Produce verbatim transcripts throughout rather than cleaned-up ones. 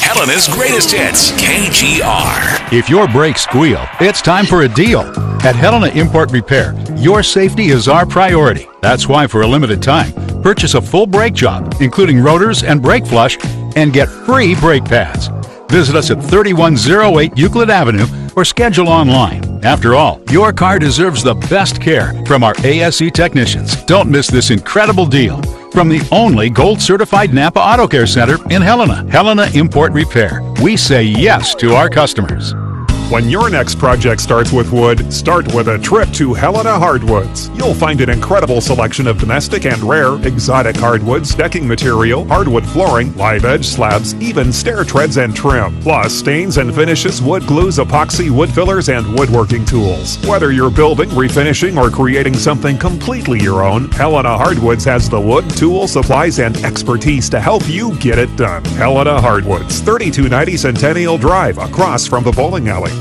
Helena's greatest hits, K G R. If your brakes squeal, it's time for a deal. At Helena Import Repair, your safety is our priority. That's why for a limited time, purchase a full brake job, including rotors and brake flush, and get free brake pads. Visit us at thirty-one oh eight Euclid Avenue or schedule online. After all, your car deserves the best care from our A S E technicians. Don't miss this incredible deal from the only gold-certified Napa Auto Care Center in Helena. Helena Import Repair. We say yes to our customers. When your next project starts with wood, start with a trip to Helena Hardwoods. You'll find an incredible selection of domestic and rare exotic hardwoods, decking material, hardwood flooring, live edge slabs, even stair treads and trim. Plus stains and finishes, wood glues, epoxy, wood fillers, and woodworking tools. Whether you're building, refinishing, or creating something completely your own, Helena Hardwoods has the wood, tools, supplies, and expertise to help you get it done. Helena Hardwoods, thirty-two ninety Centennial Drive, across from the bowling alley.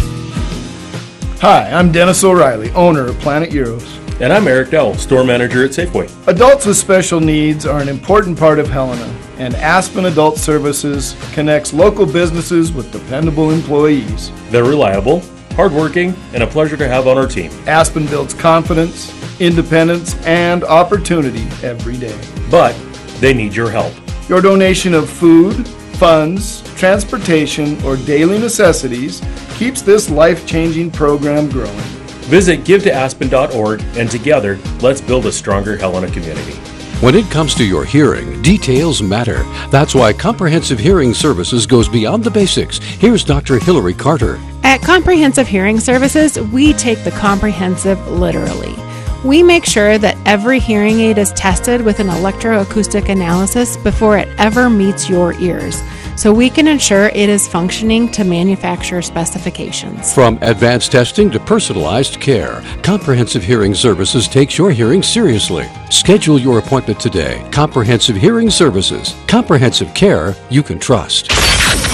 Hi, I'm Dennis O'Reilly, owner of Planet Euros. And I'm Eric Dowell, store manager at Safeway. Adults with special needs are an important part of Helena, and Aspen Adult Services connects local businesses with dependable employees. They're reliable, hardworking, and a pleasure to have on our team. Aspen builds confidence, independence, and opportunity every day. But they need your help. Your donation of food, funds, transportation, or daily necessities keeps this life-changing program growing. Visit give to aspen dot org and together, let's build a stronger Helena community. When it comes to your hearing, details matter. That's why Comprehensive Hearing Services goes beyond the basics. Here's Doctor Hillary Carter. At Comprehensive Hearing Services, we take the comprehensive literally. We make sure that every hearing aid is tested with an electroacoustic analysis before it ever meets your ears, so we can ensure it is functioning to manufacturer specifications. From advanced testing to personalized care, Comprehensive Hearing Services takes your hearing seriously. Schedule your appointment today. Comprehensive Hearing Services. Comprehensive care you can trust.